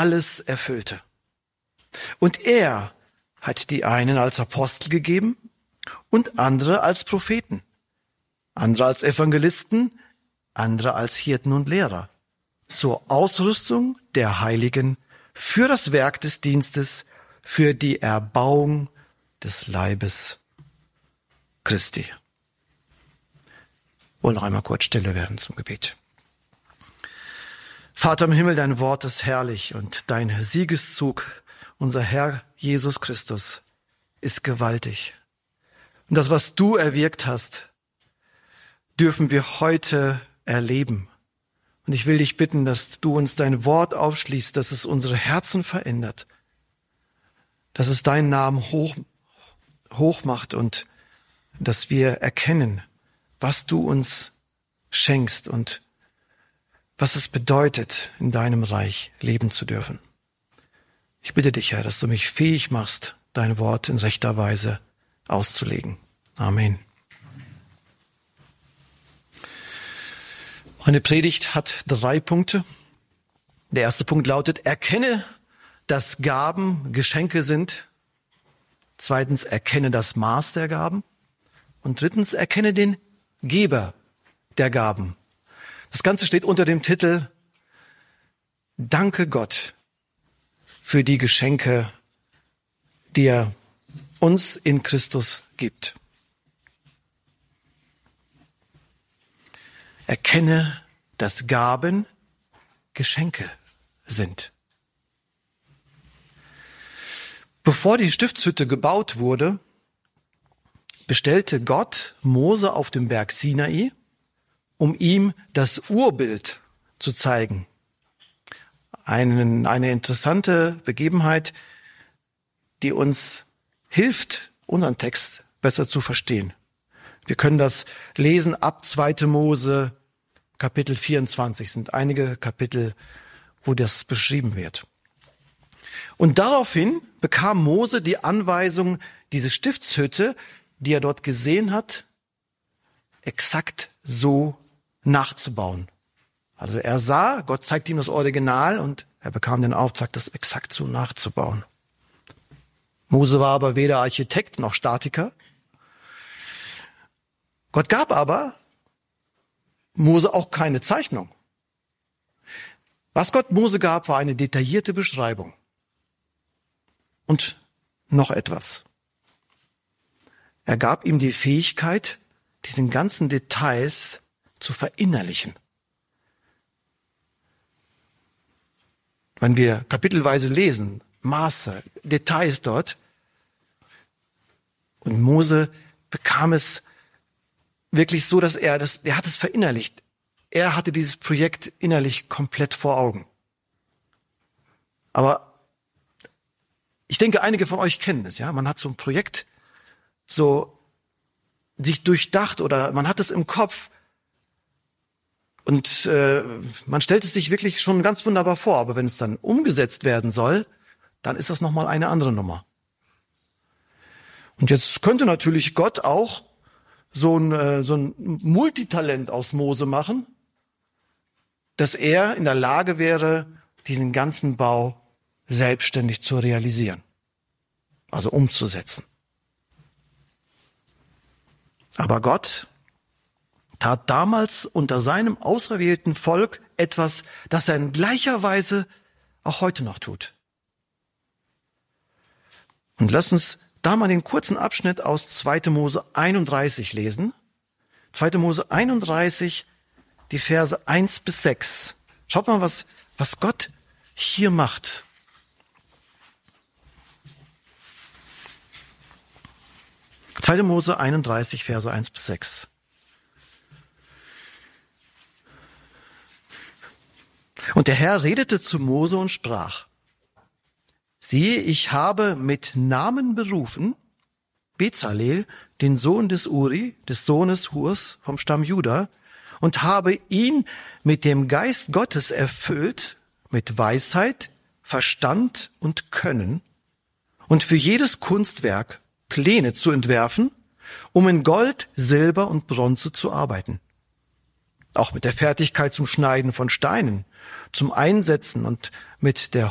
alles erfüllte. Und er hat die einen als Apostel gegeben und andere als Propheten, andere als Evangelisten, andere als Hirten und Lehrer, zur Ausrüstung der Heiligen, für das Werk des Dienstes, für die Erbauung des Leibes Christi. Wollen noch einmal kurz stille werden zum Gebet. Vater im Himmel, dein Wort ist herrlich und dein Siegeszug, unser Herr Jesus Christus, ist gewaltig. Und das, was du erwirkt hast, dürfen wir heute erleben. Und ich will dich bitten, dass du uns dein Wort aufschließt, dass es unsere Herzen verändert, dass es deinen Namen hoch macht und dass wir erkennen, was du uns schenkst und was es bedeutet, in deinem Reich leben zu dürfen. Ich bitte dich, Herr, dass du mich fähig machst, dein Wort in rechter Weise auszulegen. Amen. Meine Predigt hat 3 Punkte. Der erste Punkt lautet, erkenne, dass Gaben Geschenke sind. 2. erkenne das Maß der Gaben. Und 3. erkenne den Geber der Gaben. Das Ganze steht unter dem Titel Danke Gott für die Geschenke, die er uns in Christus gibt. Erkenne, dass Gaben Geschenke sind. Bevor die Stiftshütte gebaut wurde, bestellte Gott Mose auf dem Berg Sinai, um ihm das Urbild zu zeigen. Eine interessante Begebenheit, die uns hilft, unseren Text besser zu verstehen. Wir können das lesen ab 2. Mose, Kapitel 24, sind einige Kapitel, wo das beschrieben wird. Und daraufhin bekam Mose die Anweisung, diese Stiftshütte, die er dort gesehen hat, exakt so nachzubauen. Also er sah, Gott zeigt ihm das Original und er bekam den Auftrag, das exakt so nachzubauen. Mose war aber weder Architekt noch Statiker. Gott gab aber Mose auch keine Zeichnung. Was Gott Mose gab, war eine detaillierte Beschreibung. Und noch etwas. Er gab ihm die Fähigkeit, diesen ganzen Details zu verinnerlichen. Wenn wir kapitelweise lesen, Maße, Details dort, und Mose bekam es wirklich so, dass er hat es verinnerlicht. Er hatte dieses Projekt innerlich komplett vor Augen. Aber ich denke, einige von euch kennen es, ja. Man hat so ein Projekt so sich durchdacht oder man hat es im Kopf und man stellt es sich wirklich schon ganz wunderbar vor. Aber wenn es dann umgesetzt werden soll, dann ist das nochmal eine andere Nummer. Und jetzt könnte natürlich Gott auch so ein Multitalent aus Mose machen, dass er in der Lage wäre, diesen ganzen Bau selbstständig zu realisieren, also umzusetzen. Aber Gott tat damals unter seinem auserwählten Volk etwas, das er in gleicher Weise auch heute noch tut. Und lass uns da mal den kurzen Abschnitt aus 2. Mose 31 lesen. 2. Mose 31, die Verse 1-6. Schaut mal, was Gott hier macht. Zweite Mose 31, Verse 1-6. Und der Herr redete zu Mose und sprach: Siehe, ich habe mit Namen berufen Bezalel, den Sohn des Uri, des Sohnes Hurs vom Stamm Juda, und habe ihn mit dem Geist Gottes erfüllt, mit Weisheit, Verstand und Können, und für jedes Kunstwerk Pläne zu entwerfen, um in Gold, Silber und Bronze zu arbeiten. Auch mit der Fertigkeit zum Schneiden von Steinen, zum Einsetzen und mit der